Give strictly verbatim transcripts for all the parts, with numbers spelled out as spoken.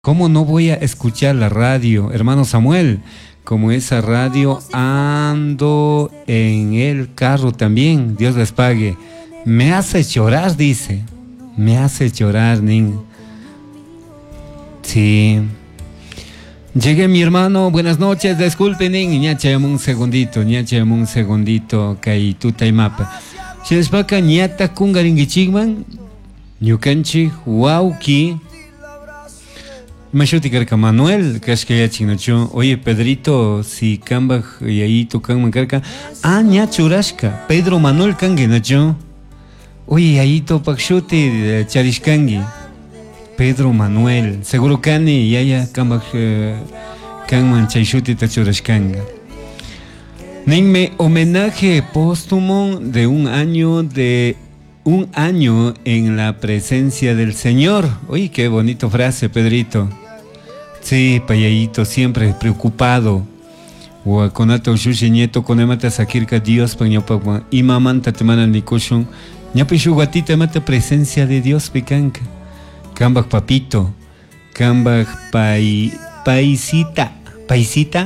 ¿Cómo no voy a escuchar la radio, hermano Samuel? Como esa radio ando en el carro también, Dios les pague. Me hace llorar, dice. Me hace llorar, nin. Sí. Llegué, mi hermano, buenas noches, disculpen, nin. Ñacha, un segundito, ñacha, un segundito, que tú te mapa. Se les paga ñata kungaringichigman, ñukanchi, wauki. Mashuti carca Manuel, casca ya chinacho. Oye, Pedrito, si camba y ahí tocan carca. Ah, ña churasca. Pedro Manuel cangue, nacho. Oye, ahí topak shuti charishkangi. Pedro Manuel. Seguro cani y allá camba canman chayshuti tachurashkanga. Nenme homenaje póstumo de un año de un año en la presencia del Señor. Oye, qué bonito frase, Pedrito. Sí, payayito, siempre preocupado. O con ato shushi nieto con emata sakirka Dios pañopa y mamanta te manan nikushun. Ñapi shugatita mata presencia de Dios picanca. Cambak papito. Cambak pai paisita. Paisita.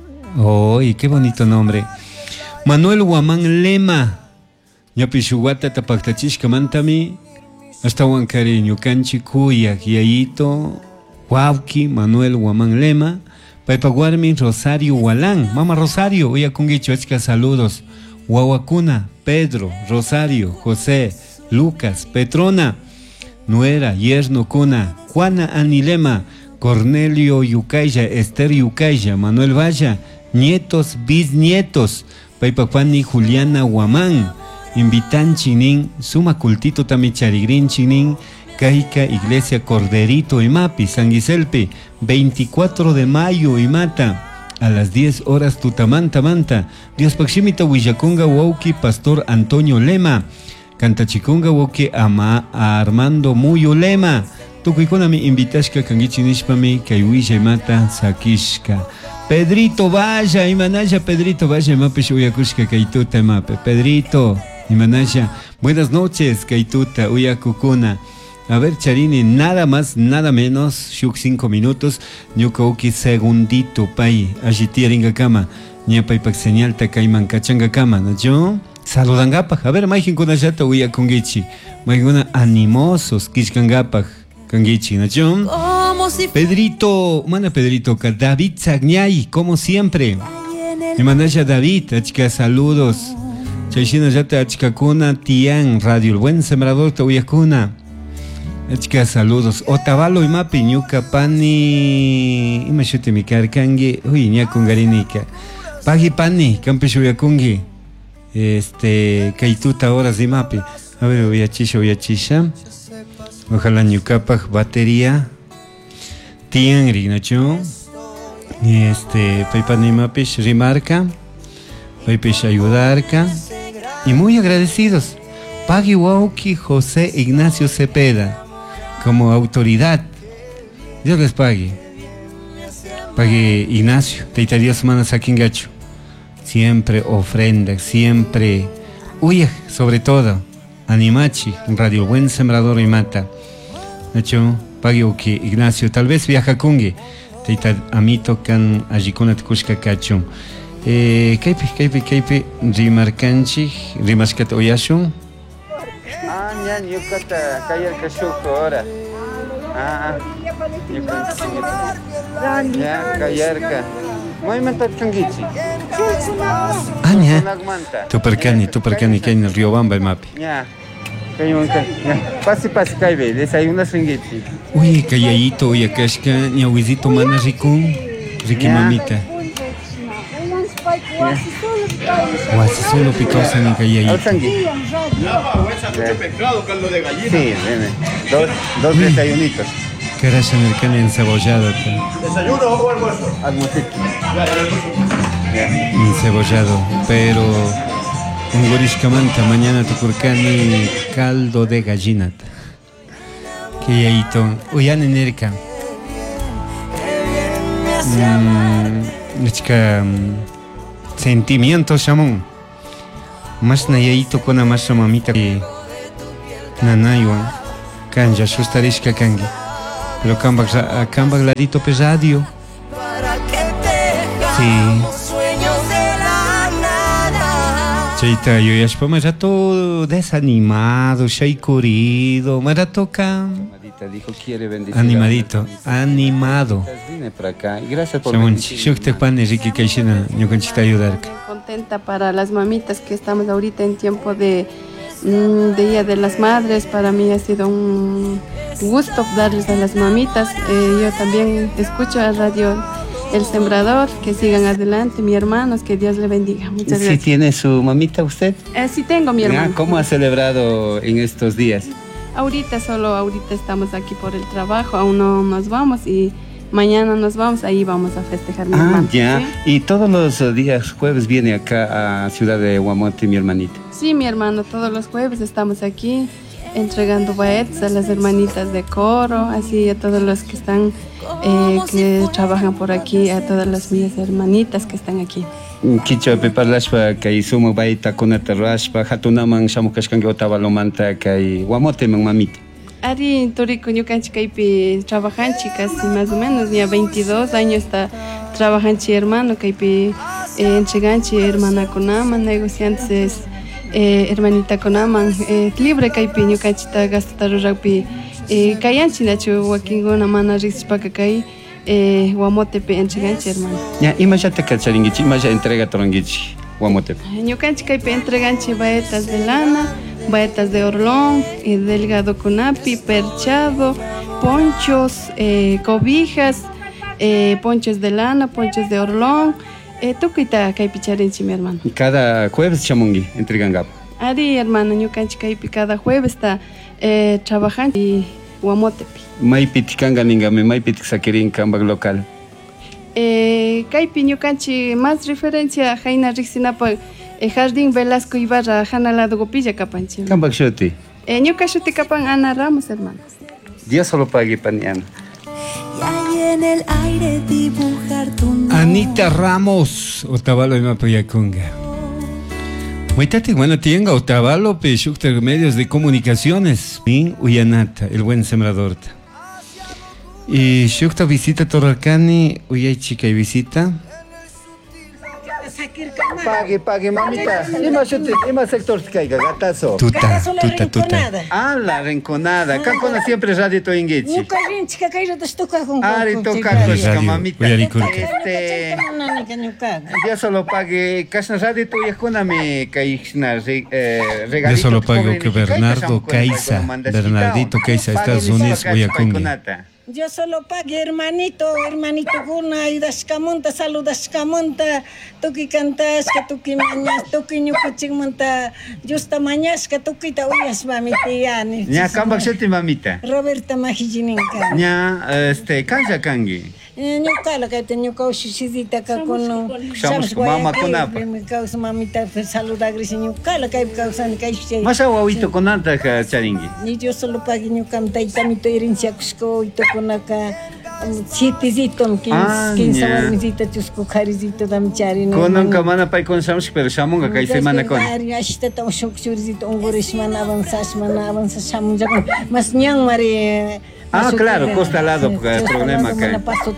Oye, qué bonito nombre. Manuel Guamán Lema. Ñapi shuguata tapaktachishka mantami. Hasta Huancari ñukanchi kuyak yayito. Huauki, Manuel Guamán Lema, Paipaguarmi, Rosario Hualán, Mama Rosario, oye kungicho, echka saludos, Huahuacuna, Pedro, Rosario, José, Lucas, Petrona, Nuera, Yerno Cuna, Juana Anilema, Cornelio Yucaya, Esther Yucaya, Manuel Valla, nietos, bisnietos, Paipacuani, Juliana Guamán, Invitan Chinin, Suma Cultito Tamicharigrin Chinin, Caica, Iglesia Corderito y Mapi, San Giselpe, veinticuatro de mayo y Mata, a las diez horas Tutamanta Manta, Dios Paximita Huillaconga Wauki, Pastor Antonio Lema, Cantachiconga Wauki, Ama Armando Muyo Lema, Tucuiconami Invitashka, Kanguichinishpami, Kaihuilla y Mata, Sakishka, Pedrito Vaya, Imanaya, Pedrito Vaya, Mapi Uyakushka, Kaituta Mape, Pedrito, Imanaya, buenas noches, Kaituta, Uyakukuna. A ver, Charini, nada más, nada menos, shuk cinco minutos, ñukauki segundito, pay, ajitieringa kama, ñapay pak señal takaiman kachanga kama, ¿no? Yo, saludangapaj, a ver, maijin kunashata uya kungichi, maijuna animosos, kishkangapaj, kangichi, ¿no? Yo, Pedrito, mana Pedrito, David Sagñay, como siempre, me mandaja David, achka saludos, chayshina yata achka kuna, tian, radio, el buen sembrador, te uya kuna. Achka saludos. Otavalo y mapi ñuka pani. Imashute mi karkangi. Uy, ña kungarinika. Pagi pani, campecho yakungi. Este, kaituta horas y mapi. A ver, voy a chisha, voy a chisha. Ojalá ñukapaj batería. Tiangri, ¿no? Este, paipani mapi, rimarca. Paipish ayudarca. Y muy agradecidos. Pagi Wauki José Ignacio Cepeda. Como autoridad, Dios les pague. Pague Ignacio, Teita Dios manas aquí en Gacho. Siempre ofrenda, siempre huye, sobre todo, Animachi, Radio Buen Sembrador y Mata. Nacho, pague que Ignacio, tal vez viaja kungi. Teita amito can ajikuna tkushka kacho. Eh, kaipi, kaipi, kaipi, rimarcanchi, rimaskat oyashun. Ah, ya, yukata, kayar kashuko ahora. Ah, ya, kayar ka. Muy mentat kangichi. Ah, ya. Tu percani, tu percani, que en el Riobamba, el mapi. Ya, kayunka. Pasi, pasi, kaibe, desayunas ringichi. Uy, calladito, uy, akashka, ñahuizito mana ricun, riqui mamita. Guasi solo picosa ni calladito. Mucho pescado, caldo de gallina. Sí, nene. Dos, dos desayunitos. Caracha en el can encebollado. ¿Desayuno o almuerzo? Almuercito. Encebollado, pero un gorishkamanta, mañana tu curcani caldo de gallina. Calladito. Uyan en erca. Chica. Sentimientos, chamón. Más nayayito con a más mamita que nanaywan. Kanja, sustarishka kangi. Pero cambag, cambag ladito pe radio. Sí. Cheita, yo ya me rato desanimado, shaikurido, me rato cam. Dijo quiere bendecir. Animadito, animado. Vine para acá y gracias por ayudar. Contenta para las mamitas que estamos ahorita en tiempo de, de Día de las Madres. Para mí ha sido un gusto darles a las mamitas. Eh, yo también escucho a Radio El Sembrador, que sigan adelante, mis hermanos, que Dios le bendiga. Muchas gracias. ¿Sí tiene su mamita usted? Eh, sí tengo mi hermano. ¿Cómo ha celebrado en estos días? Ahorita, solo ahorita estamos aquí por el trabajo, aún no nos vamos y mañana nos vamos, ahí vamos a festejar mi ah, hermano. ya. ¿Sí? ¿Y todos los días jueves viene acá a Ciudad de Huamote mi hermanita? Sí, mi hermano, todos los jueves estamos aquí entregando baetas a las hermanitas de coro, así a todos los que están, eh, que trabajan por aquí, a todas las mías hermanitas que están aquí. Kichwa preparashpa kay sumo baita kunata rashpa hatunaman shamukashkanki otavalomanta kay Huamote man mamita. Ari Toriko ñukanchik kaypi trabajanchi casi más o menos ya veintidós años está trabajanchi hermano kaypi eh, entreganchi hermanakunaman negociantes eh, hermanitakunaman eh, libre kaypi ñukanchita gastata ruraypi eh, kayanchi nachu wakinkuna mana riqsishpaka kay Eh, Huamotepe entreganchi hermano. Ya, ¿y más ya te cacharingichi? ¿Más ya entrega torangichi? Huamotepe. Ñukanchik kaypi entreganchi baetas de lana, baetas de orlón, eh, delgado cunapi, perchado, ponchos, eh, cobijas, eh, ponchos de lana, ponchos de orlón, eh, tukuita kaypi charinchi mi hermano. Cada jueves chamungi entregan gap. Ari hermano, ñukanchik kaypi cada jueves está eh, trabajando y Huamotepe. Maypiti kanga ningame, maypiti sakirin kambag local. Eh, kaypi ñukanchik más referencia Jaina Rixinapa eh, Jardín Velasco Ibarra Jana lado Gopilla kapanchi. Kambag shuti. Eh, ñuka shuti kapan Ana Ramos hermano. Dios solo pague paniano. Y en el aire dibujar tu nombre. Anita Ramos, Otavalo y Mapayacunga. Muitati, bueno, tenga Otavalo, Peshukter medios de comunicaciones. Min Uyanata, el buen sembrador. Y Shukta visita Torralcani, Uyay chica y visita. Pague, pague, mamita. Ima shuti, ima sector caiga, gatazo. Tuta, tuta, tuta. Ah, la rinconada. Cancona siempre radio to ingechi. Nunca rinchi que caído de estoca con Ari toca cosca, mamita. Este. Dios solo pague. Casna radio to yajuna me caixna regalito. Yo solo pago que Bernardo Caiza, Bernardito Caiza, Estados Unidos, Uyacunga. Yo solo pague, hermanito, hermanito Guna, y dascamonta, saludas camonta, tú que cantas, que tú que mañas, tú que ñucuchigmonta, justa mañas, que tú que te uyas, mamita, ya. Ya, cambak sheti, mamita. Roberta Majijininka. Ya, este, kanja kangi. Ñuka lo que te ñuka ushishidita acá con no. Shamos con mamá con apa. Me causa mamita, saluda grisi ñuka lo que causa ni caixche. Más aguawito con anta charingi. Ni yo solo pague ñuka mtaita mi to herencia cusco y to con acá siete ziton quince quince visita chusco carizito dam charin. Con un camana pai con shamos pero shamunga kai semana con. Ari ashita to shok churizito ongorish mana avanzas mana avanzas shamunga mas ñang mari. Ah, claro, costa al lado, porque el problema acá.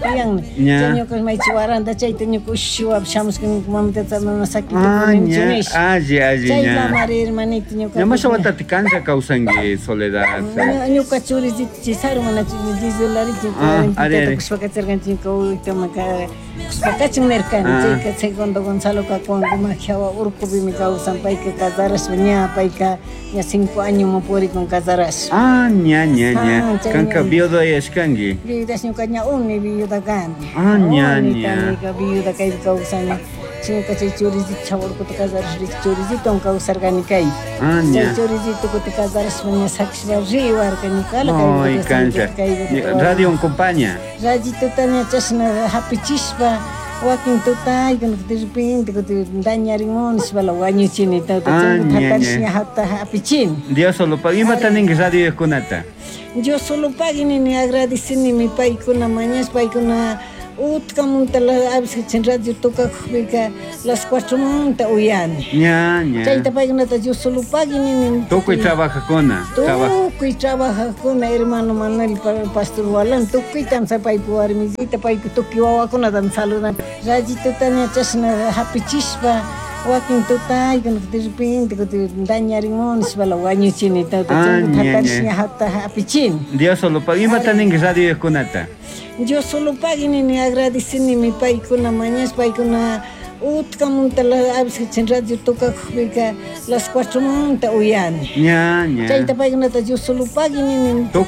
Ya. Tengo que me chivaranda, chay tengo que shuab shamos que mamita también sakito. Ah, ya, ah, ya, ya. Chay la mari hermanito ño. Ya más awata tikanja causangue soledad. Ño kachuri chisaru mana dizolarito. Ah, are are. Kuspa cerganchi ko toma ka. Kuspa kachim mercani, chay ka segundo Gonzalo ka con machiawa urco bi mi causan pai que casaras venía pai ka ya cinco años mo pori con casaras. Ah, ña ña ña. Kanka viuda y escangi. Viuda sin caña uni viuda gan. Ah, ña ña. Ka viuda kai causan. Sin ka chay chorizi chabor ko casaras ri chorizi ton causar gani kai. Ah, ña. Chay chorizi to ko casaras venía saksba riwar kani kala kai. Ay, cancha. Radio acompaña. Radio tania chasna happy chispa. Wakin tuta ikan terping tiko tanya rimon sebala wanyu cini tau tau takarnya hatta apicin. Dia solo pagi mata ning radio kunata. Yo solo pagi ni agradecer ni mi pai kuna mañas pai kuna utkamunta a veces en radio toca las cuatro monta uyani. Ya, ya. Chayta paykunata yo solo pagini. Tukuy trabaja kona. Tukuy trabaja kona hermano Manuel Pastor Walan. Tukuy tansa pay puar misita pay tukuy wawakuna dan saludan. Rajito tanya chasna happy chispa. Wakin tutay kan de repente ko dañarimon sibala wañu chinita tatarnya hatta hapichin. Dios solo pagima tanin radio kunata. Yo solo pagini ni agradecini mi paikuna mañas paikuna utkamunta a veces en radio toca las cuatro monta uyani. Ya, ya. Chayta paykunata yo solo pagini